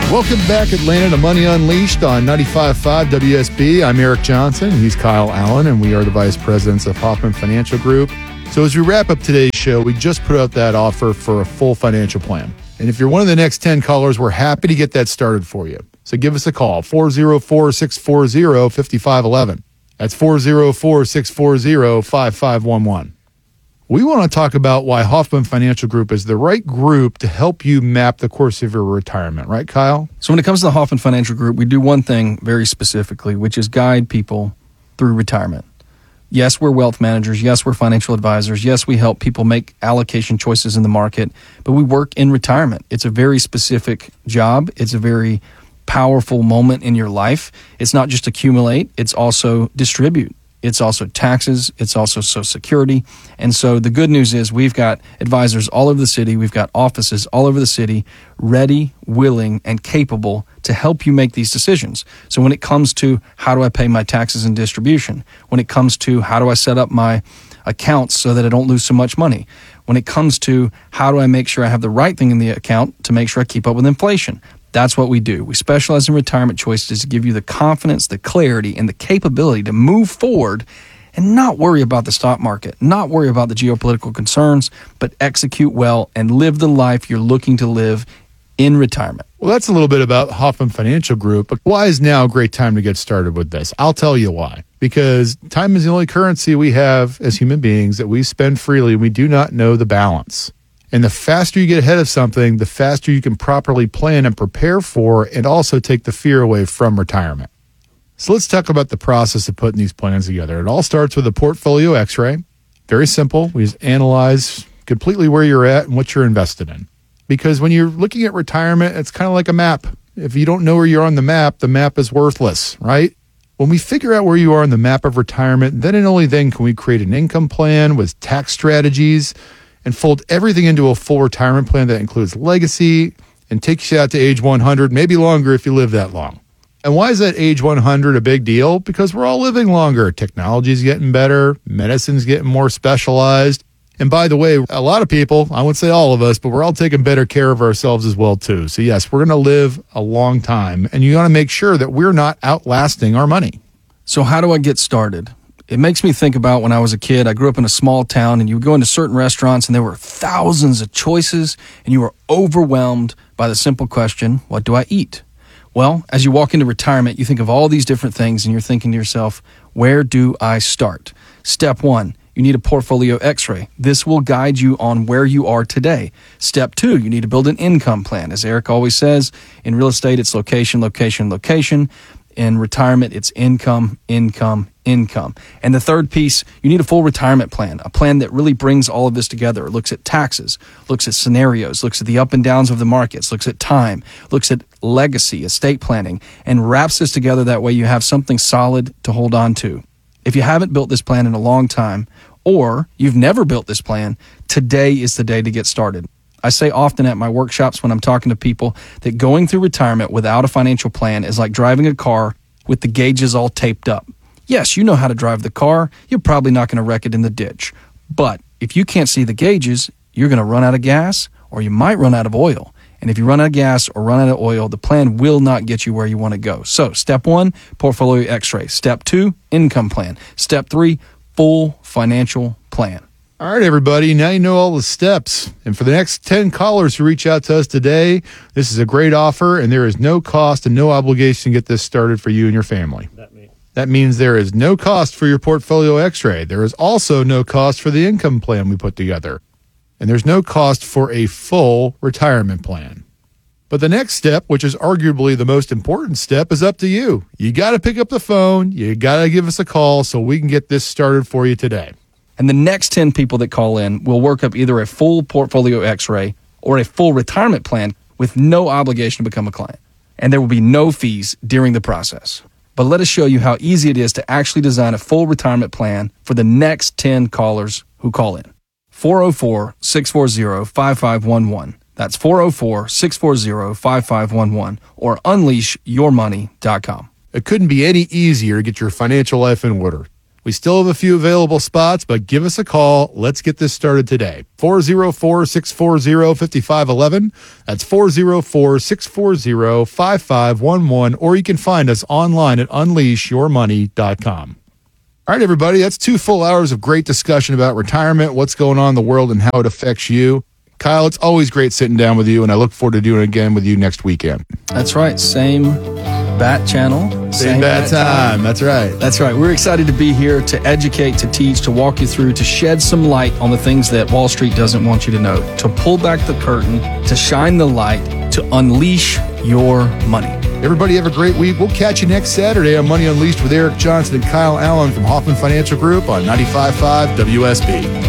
Welcome back, Atlanta, to Money Unleashed on 95.5 WSB. I'm Eric Johnson. He's Kyle Allen, and we are the vice presidents of Hoffman Financial Group. So as we wrap up today's show, we just put out that offer for a full financial plan. And if you're one of the next 10 callers, we're happy to get that started for you. So give us a call, 404-640-5511. That's 404-640-5511. We want to talk about why Hoffman Financial Group is the right group to help you map the course of your retirement. Right, Kyle? So when it comes to the Hoffman Financial Group, we do one thing very specifically, which is guide people through retirement. Yes, we're wealth managers. Yes, we're financial advisors. Yes, we help people make allocation choices in the market, but we work in retirement. It's a very specific job. It's a very powerful moment in your life. It's not just accumulate, it's also distribute. It's also taxes. It's also Social Security. And so the good news is we've got advisors all over the city. We've got offices all over the city ready, willing, and capable to help you make these decisions. So when it comes to how do I pay my taxes and distribution, when it comes to how do I set up my accounts so that I don't lose so much money, when it comes to how do I make sure I have the right thing in the account to make sure I keep up with inflation, that's what we do. We specialize in retirement choices to give you the confidence, the clarity, and the capability to move forward and not worry about the stock market, not worry about the geopolitical concerns, but execute well and live the life you're looking to live in retirement. Well, that's a little bit about Hoffman Financial Group, but why is now a great time to get started with this? I'll tell you why. Because time is the only currency we have as human beings that we spend freely. We do not know the balance. And the faster you get ahead of something, the faster you can properly plan and prepare for and also take the fear away from retirement. So let's talk about the process of putting these plans together. It all starts with a portfolio x-ray. Very simple. We just analyze completely where you're at and what you're invested in. Because when you're looking at retirement, it's kind of like a map. If you don't know where you're on the map is worthless, right? When we figure out where you are on the map of retirement, then and only then can we create an income plan with tax strategies and fold everything into a full retirement plan that includes legacy and takes you out to age 100, maybe longer if you live that long. And why is that age 100 a big deal? Because we're all living longer. Technology's getting better. Medicine's getting more specialized. And by the way, a lot of people, I wouldn't say all of us, but we're all taking better care of ourselves as well too. So yes, we're going to live a long time, and you got to make sure that we're not outlasting our money. So how do I get started? It makes me think about when I was a kid. I grew up in a small town, and you would go into certain restaurants, and there were thousands of choices, and you were overwhelmed by the simple question, what do I eat? Well, as you walk into retirement, you think of all these different things, and you're thinking to yourself, where do I start? Step one, you need a portfolio x-ray. This will guide you on where you are today. Step two, you need to build an income plan. As Eric always says, in real estate, it's location, location, location. In retirement, it's income, income, income. And the third piece, you need a full retirement plan, a plan that really brings all of this together. It looks at taxes, looks at scenarios, looks at the up and downs of the markets, looks at time, looks at legacy, estate planning, and wraps this together that way you have something solid to hold on to. If you haven't built this plan in a long time, or you've never built this plan, today is the day to get started. I say often at my workshops when I'm talking to people that going through retirement without a financial plan is like driving a car with the gauges all taped up. Yes, you know how to drive the car. You're probably not going to wreck it in the ditch. But if you can't see the gauges, you're going to run out of gas, or you might run out of oil. And if you run out of gas or run out of oil, the plan will not get you where you want to go. So step one, portfolio x-ray. Step two, income plan. Step three, full financial plan. All right, everybody, now you know all the steps. And for the next 10 callers who reach out to us today, this is a great offer, and there is no cost and no obligation to get this started for you and your family. That means there is no cost for your portfolio x-ray. There is also no cost for the income plan we put together. And there's no cost for a full retirement plan. But the next step, which is arguably the most important step, is up to you. You got to pick up the phone. You got to give us a call so we can get this started for you today. And the next 10 people that call in will work up either a full portfolio x-ray or a full retirement plan with no obligation to become a client. And there will be no fees during the process. But let us show you how easy it is to actually design a full retirement plan for the next 10 callers who call in. 404-640-5511. That's 404-640-5511 or unleashyourmoney.com. It couldn't be any easier to get your financial life in order. We still have a few available spots, but give us a call. Let's get this started today. 404-640-5511. That's 404-640-5511. Or you can find us online at unleashyourmoney.com. All right, everybody, that's 2 full hours of great discussion about retirement, what's going on in the world, and how it affects you. Kyle, it's always great sitting down with you, and I look forward to doing it again with you next weekend. That's right. Same bat channel. Same bat time. That's right. That's right. We're excited to be here to educate, to teach, to walk you through, to shed some light on the things that Wall Street doesn't want you to know, to pull back the curtain, to shine the light, to unleash your money. Everybody have a great week. We'll catch you next Saturday on Money Unleashed with Eric Johnson and Kyle Allen from Hoffman Financial Group on 95.5 WSB.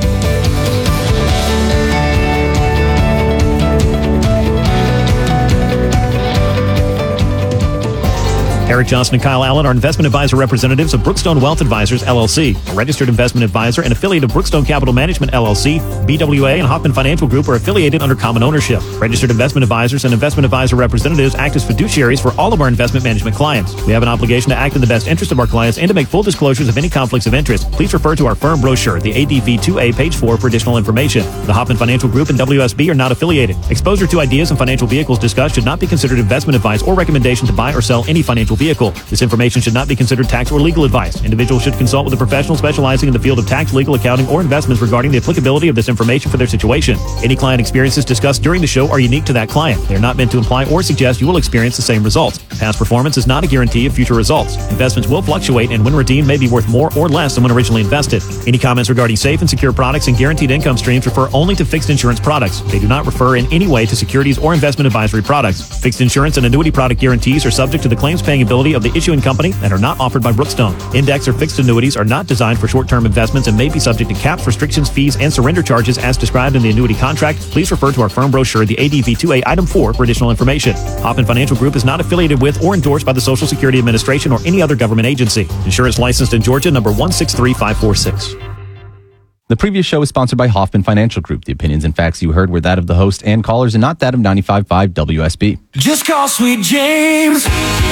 Eric Johnson and Kyle Allen are investment advisor representatives of Brookstone Wealth Advisors, LLC, a registered investment advisor and affiliate of Brookstone Capital Management, LLC. BWA and Hoffman Financial Group are affiliated under common ownership. Registered investment advisors and investment advisor representatives act as fiduciaries for all of our investment management clients. We have an obligation to act in the best interest of our clients and to make full disclosures of any conflicts of interest. Please refer to our firm brochure, the ADV 2A, page 4, for additional information. The Hoffman Financial Group and WSB are not affiliated. Exposure to ideas and financial vehicles discussed should not be considered investment advice or recommendation to buy or sell any financial vehicle. This information should not be considered tax or legal advice. Individuals should consult with a professional specializing in the field of tax, legal, accounting, or investments regarding the applicability of this information for their situation. Any client experiences discussed during the show are unique to that client. They are not meant to imply or suggest you will experience the same results. Past performance is not a guarantee of future results. Investments will fluctuate and when redeemed may be worth more or less than when originally invested. Any comments regarding safe and secure products and guaranteed income streams refer only to fixed insurance products. They do not refer in any way to securities or investment advisory products. Fixed insurance and annuity product guarantees are subject to the claims paying ability of the issuing company and are not offered by Brookstone. Index or fixed annuities are not designed for short-term investments and may be subject to caps, restrictions, fees, and surrender charges as described in the annuity contract. Please refer to our firm brochure, the ADV 2A Item 4, for additional information. Hoffman Financial Group is not affiliated with or endorsed by the Social Security Administration or any other government agency. Insurance licensed in Georgia, number 163546. The previous show was sponsored by Hoffman Financial Group. The opinions and facts you heard were that of the host and callers and not that of 95.5 WSB. Just call Sweet James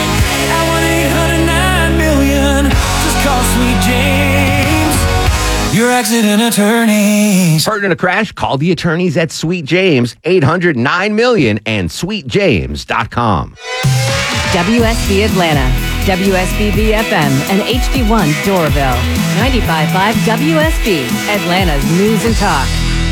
at 1-800-9-million. Just call Sweet James, your accident attorneys. Partner in a crash? Call the attorneys at Sweet James, 800-9-million and sweetjames.com. WSB Atlanta, WSB FM, and HD1 Doraville. 95.5 WSB, Atlanta's news and talk.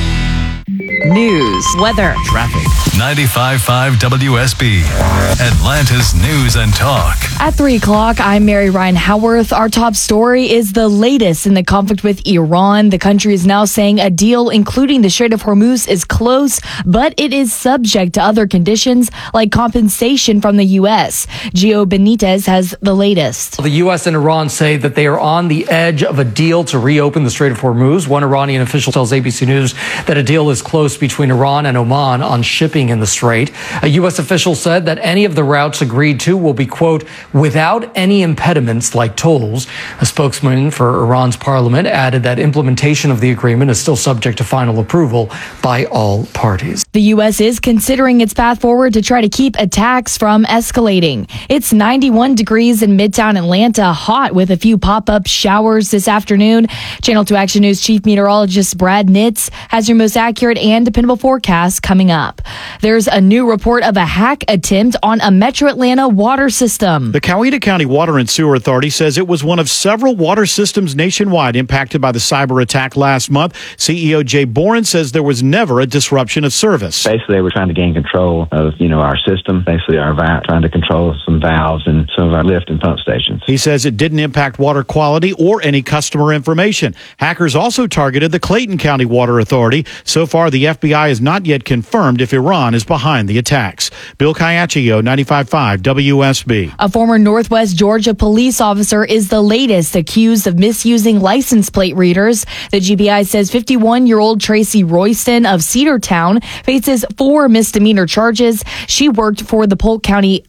News, weather, Traffic. 95.5 WSB, Atlanta's news and talk. At 3 o'clock, I'm Mary Ryan Howarth. Our top story is the latest in the conflict with Iran. The country is now saying a deal, including the Strait of Hormuz, is close, but it is subject to other conditions like compensation from the U.S. Gio Benitez has the latest. The U.S. and Iran say that they are on the edge of a deal to reopen the Strait of Hormuz. One Iranian official tells ABC News that a deal is close between Iran and Oman on shipping in the strait. A U.S. official said that any of the routes agreed to will be, quote, without any impediments like tolls. A spokesman for Iran's parliament added that implementation of the agreement is still subject to final approval by all parties. The U.S. is considering its path forward to try to keep attacks from escalating. It's 91 degrees in Midtown Atlanta, hot with a few pop-up showers this afternoon. Channel 2 Action News Chief Meteorologist Brad Nitz has your most accurate and dependable forecast coming up. There's a new report of a hack attempt on a Metro Atlanta water system. The Coweta County Water and Sewer Authority says it was one of several water systems nationwide impacted by the cyber attack last month. CEO Jay Boren says there was never a disruption of service. Basically, they were trying to gain control of, our system, basically our trying to control some valves and some of our lift and pump stations. He says it didn't impact water quality or any customer information. Hackers also targeted the Clayton County Water Authority. So far, the FBI has not yet confirmed if Iran is behind the attacks. Bill Caiaccio, 95.5 WSB. A former Northwest Georgia police officer is the latest accused of misusing license plate readers. The GBI says 51-year-old Tracy Royston of Cedartown faces 4 misdemeanor charges. She worked for the Polk County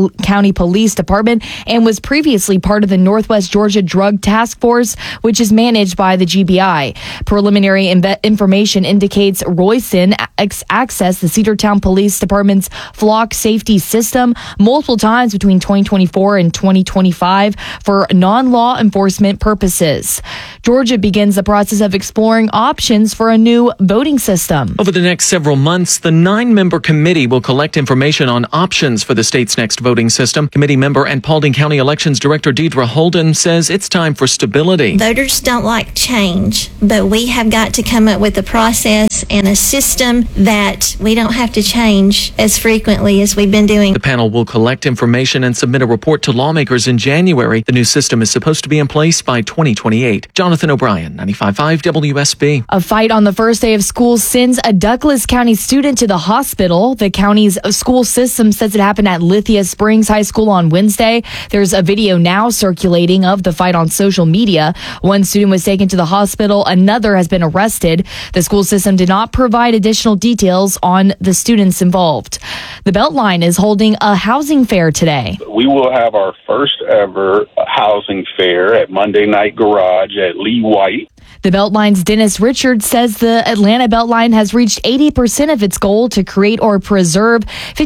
Police Department and was previously part of the Northwest Georgia Drug Task Force, which is managed by the GBI. Preliminary information indicates Royson accessed the Cedartown Police Department's flock safety system multiple times between 2024 and 2025 for non-law enforcement purposes. Georgia begins the process of exploring options for a new voting system. Over the next several months, the 9-member committee will collect information on options for the state's next voting system. Committee member and Paulding County Elections Director Deidre Holden says it's time for stability. Voters don't like change, but we have got to come up with a process and a system that we don't have to change as frequently as we've been doing. The panel will collect information and submit a report to lawmakers in January. The new system is supposed to be in place by 2028. Jonathan O'Brien, 95.5 WSB. A fight on the first day of school sends a Douglas County student to the hospital. The county's school system says it happened at Lithia Springs High School on Wednesday. There's a video now circulating of the fight on social media. One student was taken to the hospital. Another has been arrested. The school system did not provide additional details on the students involved. The Beltline is holding a housing fair today. We will have our first ever housing fair at Monday Night Garage at Lee White. The Beltline's Dennis Richards says the Atlanta Beltline has reached 80% of its goal to create or preserve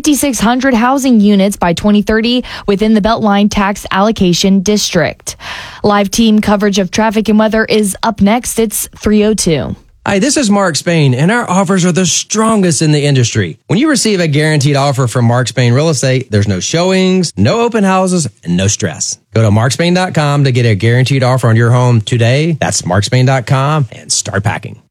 5,600 housing units by 2030 within the Beltline tax allocation district. Live team coverage of traffic and weather is up next. It's 3:02. Hi, this is Mark Spain, and our offers are the strongest in the industry. When you receive a guaranteed offer from Mark Spain Real Estate, there's no showings, no open houses, and no stress. Go to markspain.com to get a guaranteed offer on your home today. That's markspain.com and start packing.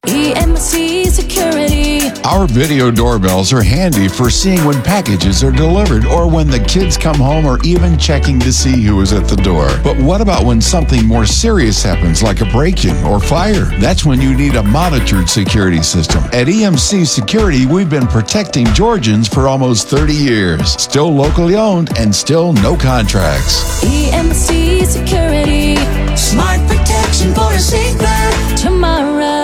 EMC Security. Our video doorbells are handy for seeing when packages are delivered or when the kids come home or even checking to see who is at the door. But what about when something more serious happens, like a break-in or fire? That's when you need a monitored security system. At EMC Security, we've been protecting Georgians for almost 30 years. Still locally owned and still no contracts. EMC Security. Smart protection for a safer tomorrow.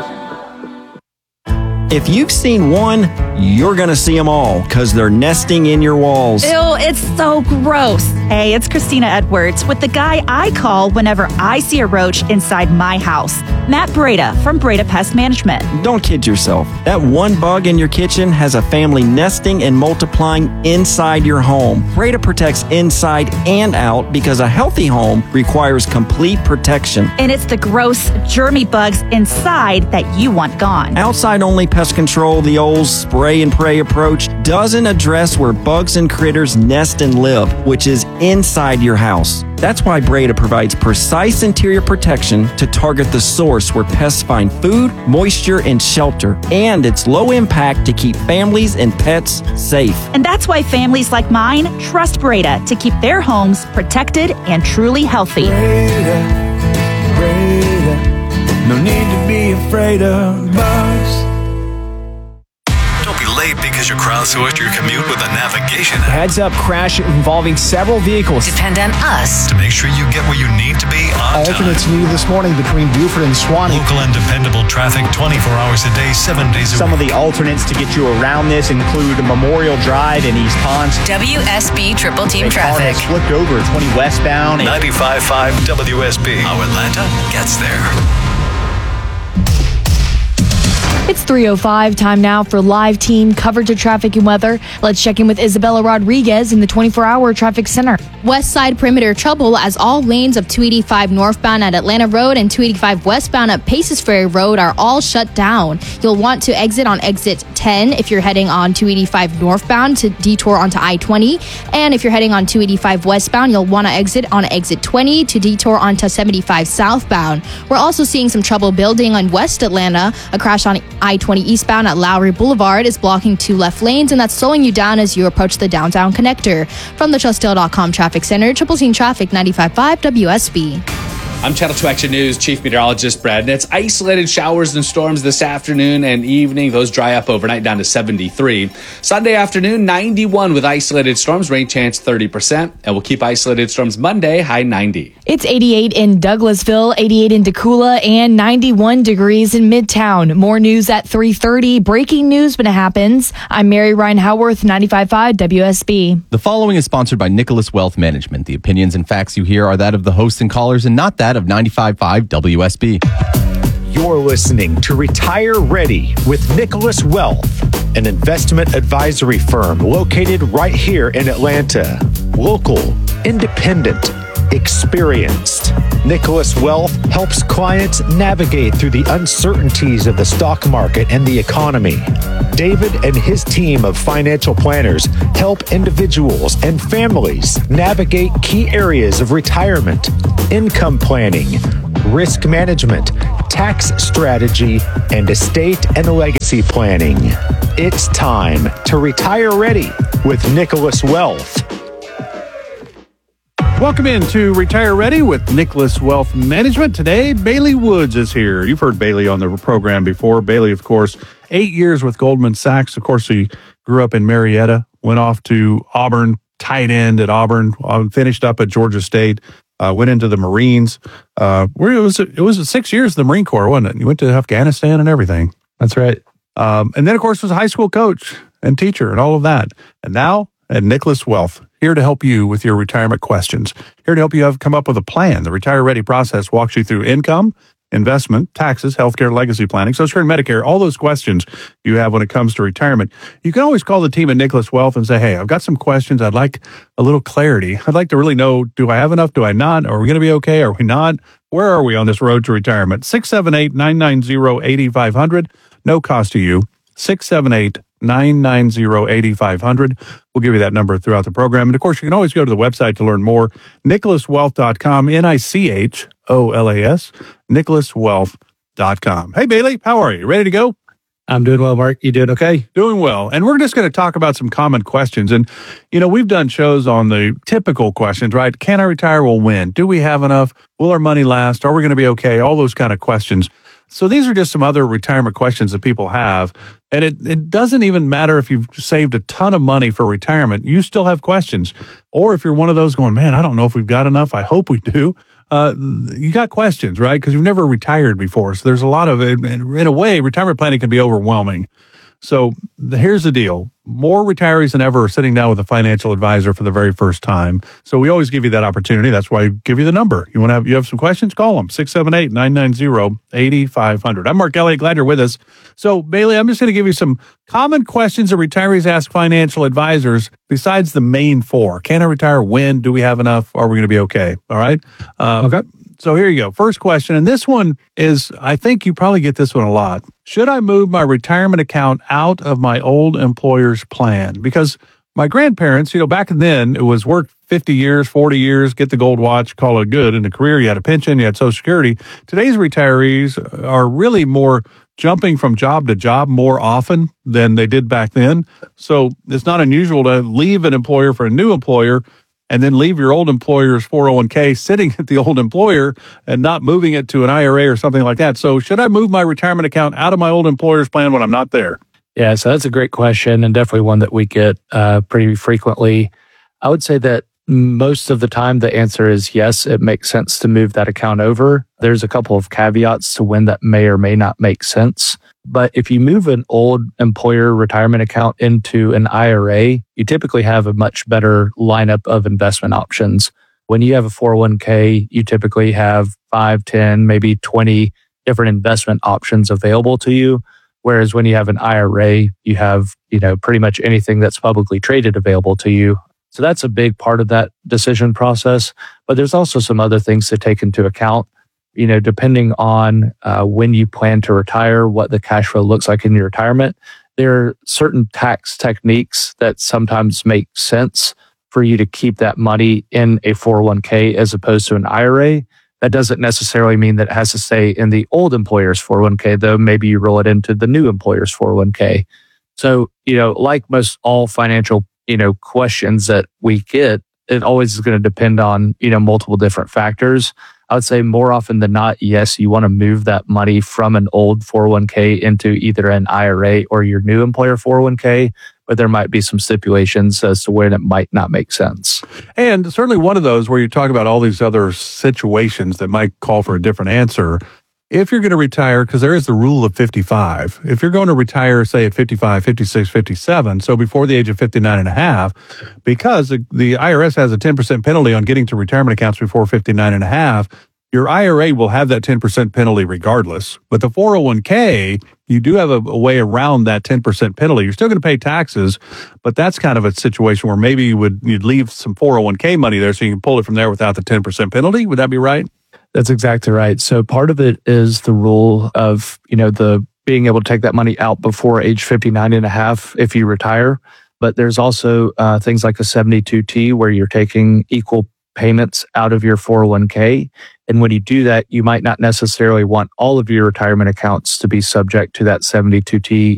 If you've seen one, you're going to see them all because they're nesting in your walls. Ew, it's so gross. Hey, it's Christina Edwards with the guy I call whenever I see a roach inside my house. Matt Breda from Breda Pest Management. Don't kid yourself. That one bug in your kitchen has a family nesting and multiplying inside your home. Breda protects inside and out because a healthy home requires complete protection. And it's the gross, germy bugs inside that you want gone. Outside-only pest control, the old spray and pray approach, doesn't address where bugs and critters nest and live, which is inside your house. That's why Breda provides precise interior protection to target the source where pests find food, moisture, and shelter. And it's low impact to keep families and pets safe. And that's why families like mine trust Breda to keep their homes protected and truly healthy. Breda, no need to be afraid of bugs. Don't be late because you crowdsourced your commute with a navigation app. Heads up crash involving several vehicles. Depend on us To make sure you get where you need to be on time. Alternates new this morning between Buford and Swanee. Local and dependable traffic 24 hours a day, 7 days a week. Some of the alternates to get you around this include Memorial Drive in East Ponce. WSB Triple Team A car Traffic. has flipped over 20 westbound. 95.5 WSB. How Atlanta gets there. It's 3:05. Time now for live team coverage of traffic and weather. Let's check in with Isabella Rodriguez in the 24-hour traffic center. West side perimeter trouble as all lanes of 285 northbound at Atlanta Road and 285 westbound at Paces Ferry Road are all shut down. You'll want to exit on exit 10 if you're heading on 285 northbound to detour onto I-20. And if you're heading on 285 westbound, you'll want to exit on exit 20 to detour onto 75 southbound. We're also seeing some trouble building on West Atlanta. A crash on I-20 eastbound at Lowry Boulevard is blocking 2 left lanes, and that's slowing you down as you approach the downtown connector. From the Trustdale.com Traffic Center, Triple Team Traffic 95.5 WSB. I'm Channel 2 Action News Chief Meteorologist Brad Nitz. Isolated showers and storms this afternoon and evening. Those dry up overnight down to 73. Sunday afternoon, 91 with isolated storms. Rain chance 30%. And we'll keep isolated storms Monday, high 90. It's 88 in Douglasville, 88 in Decula, and 91 degrees in Midtown. More news at 3:30. Breaking news when it happens. I'm Mary Ryan Howarth, 95.5 WSB. The following is sponsored by Nicholas Wealth Management. The opinions and facts you hear are that of the hosts and callers and not that of 95.5 WSB. You're listening to Retire Ready with Nicholas Wealth, an investment advisory firm located right here in Atlanta. Local, independent, experienced. Nicholas Wealth helps clients navigate through the uncertainties of the stock market and the economy. David and his team of financial planners help individuals and families navigate key areas of retirement, income planning, risk management, tax strategy, and estate and legacy planning. It's time to retire ready with Nicholas Wealth. Welcome into Retire Ready with Nicholas Wealth Management. Today, Bailey Woods is here. You've heard Bailey on the program before. Bailey, of course, 8 years with Goldman Sachs. Of course, he grew up in Marietta, went off to Auburn, tight end at Auburn, finished up at Georgia State, went into the Marines. It was 6 years in the Marine Corps, wasn't it? You went to Afghanistan and everything. That's right. And then, of course, was a high school coach and teacher and all of that. And now at Nicholas Wealth, here to help you with your retirement questions. Here to help you come up with a plan. The Retire Ready process walks you through income, investment, taxes, healthcare, legacy planning, Social Security, Medicare, all those questions you have when it comes to retirement. You can always call the team at Nicholas Wealth and say, hey, I've got some questions. I'd like a little clarity. I'd like to really know, do I have enough? Do I not? Are we going to be okay? Are we not? Where are we on this road to retirement? 678-990-8500. No cost to you. 678-990-8500. We'll give you that number throughout the program. And of course, you can always go to the website to learn more. NicholasWealth.com, NICHOLAS, NicholasWealth.com. Hey, Bailey, how are you? Ready to go? I'm doing well, Mark. You doing okay? Doing well. And we're just going to talk about some common questions. And, you know, we've done shows on the typical questions, right? Can I retire? Well, when? Do we have enough? Will our money last? Are we going to be okay? All those kind of questions. So these are just some other retirement questions that people have. And it doesn't even matter if you've saved a ton of money for retirement. You still have questions. Or if you're one of those going, man, I don't know if we've got enough. I hope we do. You got questions, right? Because you've never retired before. So there's a lot of it. In a way, retirement planning can be overwhelming. So here's the deal. More retirees than ever are sitting down with a financial advisor for the very first time. So we always give you that opportunity. That's why I give you the number. You have some questions? Call them. 678-990-8500. I'm Mark Elliott. Glad you're with us. So Bailey, I'm just going to give you some common questions that retirees ask financial advisors besides the main four. Can I retire? When? Do we have enough? Are we going to be okay? All right. Okay. So here you go. First question. And this one is, I think you probably get this one a lot. Should I move my retirement account out of my old employer's plan? Because my grandparents, back then it was work 50 years, 40 years, get the gold watch, call it good. In a career, you had a pension, you had Social Security. Today's retirees are really more jumping from job to job more often than they did back then. So it's not unusual to leave an employer for a new employer and then leave your old employer's 401k sitting at the old employer and not moving it to an IRA or something like that. So should I move my retirement account out of my old employer's plan when I'm not there? Yeah, so that's a great question and definitely one that we get pretty frequently. I would say that most of the time the answer is yes, it makes sense to move that account over. There's a couple of caveats to when that may or may not make sense. But if you move an old employer retirement account into an IRA, you typically have a much better lineup of investment options. When you have a 401k, you typically have 5, 10, maybe 20 different investment options available to you. Whereas when you have an IRA, you have, pretty much anything that's publicly traded available to you. So that's a big part of that decision process. But there's also some other things to take into account. Depending on when you plan to retire, what the cash flow looks like in your retirement, there are certain tax techniques that sometimes make sense for you to keep that money in a 401k as opposed to an IRA. That doesn't necessarily mean that it has to stay in the old employer's 401k, though maybe you roll it into the new employer's 401k. So, like most all financial, questions that we get, it always is going to depend on, multiple different factors. I would say more often than not, yes, you want to move that money from an old 401k into either an IRA or your new employer 401k, but there might be some stipulations as to when it might not make sense. And certainly one of those where you talk about all these other situations that might call for a different answer. If you're going to retire, because there is the rule of 55, if you're going to retire, say at 55, 56, 57, so before the age of 59 and a half, because the IRS has a 10% penalty on getting to retirement accounts before 59 and a half, your IRA will have that 10% penalty regardless. But the 401k, you do have a way around that 10% penalty. You're still going to pay taxes, but that's kind of a situation where maybe you'd leave some 401k money there so you can pull it from there without the 10% penalty. Would that be right? That's exactly right. So part of it is the rule of, the being able to take that money out before age 59 and a half if you retire. But there's also things like a 72T where you're taking equal payments out of your 401k. And when you do that, you might not necessarily want all of your retirement accounts to be subject to that 72T